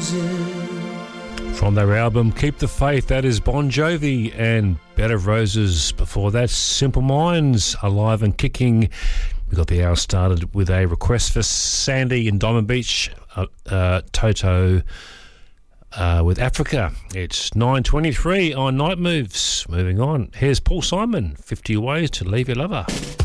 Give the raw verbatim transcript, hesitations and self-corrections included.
roses. From their album Keep the Faith, that is Bon Jovi and Bed of Roses. Before that, Simple Minds, Alive and Kicking. We got the hour started with a request for Sandy in Diamond Beach, uh, uh, Toto uh, with Africa. It's nine twenty-three on Night Moves. Moving on, here's Paul Simon, fifty Ways to Leave Your Lover.